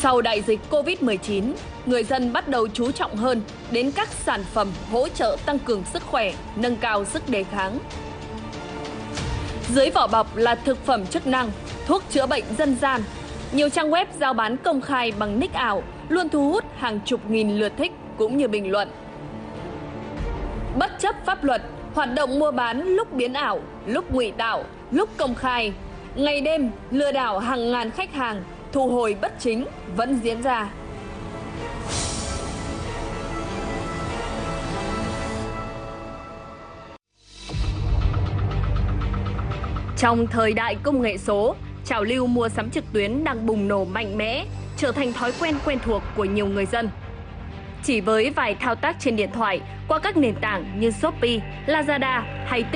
Sau đại dịch Covid-19, người dân bắt đầu chú trọng hơn đến các sản phẩm hỗ trợ tăng cường sức khỏe, nâng cao sức đề kháng. Dưới vỏ bọc là thực phẩm chức năng, thuốc chữa bệnh dân gian. Nhiều trang web giao bán công khai bằng nick ảo luôn thu hút hàng chục nghìn lượt thích cũng như bình luận. Bất chấp pháp luật, hoạt động mua bán lúc biến ảo, lúc ngụy tạo, lúc công khai, ngày đêm lừa đảo hàng ngàn khách hàng, thu hồi bất chính vẫn diễn ra. Trong thời đại công nghệ số, trào lưu mua sắm trực tuyến đang bùng nổ mạnh mẽ, trở thành thói quen thuộc của nhiều người dân. Chỉ với vài thao tác trên điện thoại qua các nền tảng như Shopee, Lazada hay